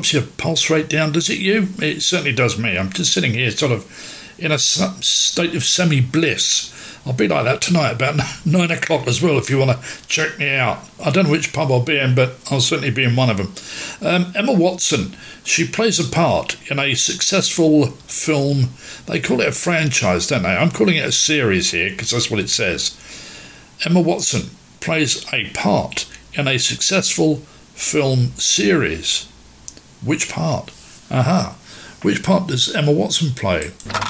slows your pulse rate down, does it you? It certainly does me. I'm just sitting here sort of in a state of semi-bliss. I'll be like that tonight about 9 o'clock as well if you want to check me out. I don't know which pub I'll be in, but I'll certainly be in one of them. Emma Watson, she plays a part in a successful film. They call it a franchise, don't they? I'm calling it a series here because that's what it says. Emma Watson plays a part in a successful film series. Which part? Aha. Which part does Emma Watson play?